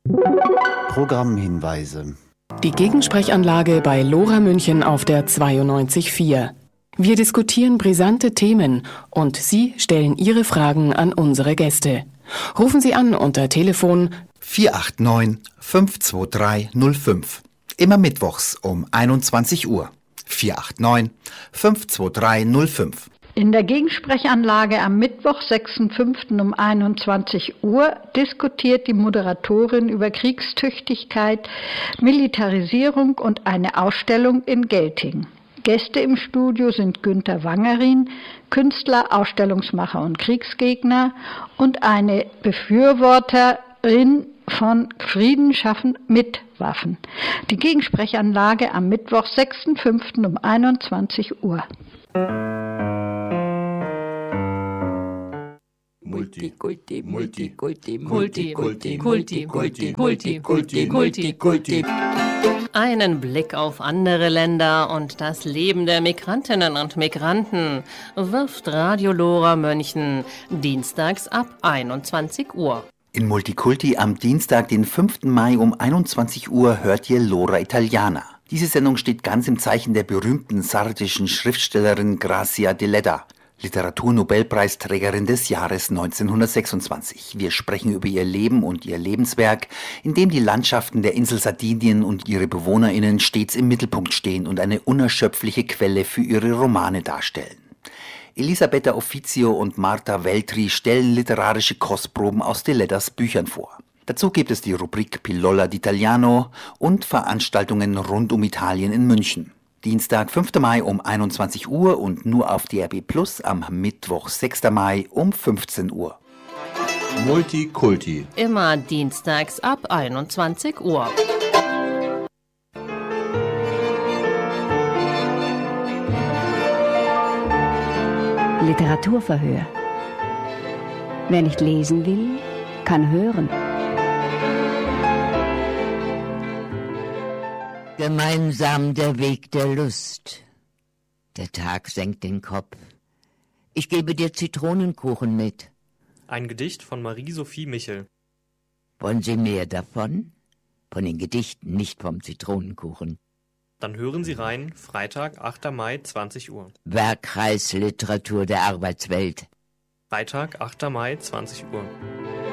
Programmhinweise. Die Gegensprechanlage bei LoRa München auf der 92.4. Wir diskutieren brisante Themen und Sie stellen Ihre Fragen an unsere Gäste. Rufen Sie an unter Telefon 489 523 05. Immer mittwochs um 21 Uhr. 489 523 05. In der Gegensprechanlage am Mittwoch, 6.5. um 21 Uhr diskutiert die Moderatorin über Kriegstüchtigkeit, Militarisierung und eine Ausstellung in Gelting. Gäste im Studio sind Günter Wangerin, Künstler, Ausstellungsmacher und Kriegsgegner, und eine Befürworterin von Frieden schaffen mit Waffen. Die Gegensprechanlage am Mittwoch, 6.5. um 21 Uhr. Einen Blick auf andere Länder und das Leben der Migrantinnen und Migranten wirft Radio LoRa München dienstags ab 21 Uhr. In Multikulti am Dienstag, den 5. Mai um 21 Uhr hört ihr L'ora Italiana. Diese Sendung steht ganz im Zeichen der berühmten sardischen Schriftstellerin Grazia Deledda, Literaturnobelpreisträgerin des Jahres 1926. Wir sprechen über ihr Leben und ihr Lebenswerk, in dem die Landschaften der Insel Sardinien und ihre BewohnerInnen stets im Mittelpunkt stehen und eine unerschöpfliche Quelle für ihre Romane darstellen. Elisabetta Offizio und Marta Veltri stellen literarische Kostproben aus Deleddas Büchern vor. Dazu gibt es die Rubrik Pillola d'Italiano und Veranstaltungen rund um Italien in München. Dienstag, 5. Mai um 21 Uhr und nur auf DRB Plus am Mittwoch, 6. Mai um 15 Uhr. Multikulti. Immer dienstags ab 21 Uhr. Literaturverhör. Wer nicht lesen will, kann hören. Gemeinsam der Weg der Lust. Der Tag senkt den Kopf. Ich gebe dir Zitronenkuchen mit. Ein Gedicht von Marie-Sophie Michel. Wollen Sie mehr davon? Von den Gedichten, nicht vom Zitronenkuchen. Dann hören Sie rein, Freitag, 8. Mai, 20 Uhr. Werkkreisliteratur der Arbeitswelt. Freitag, 8. Mai, 20 Uhr.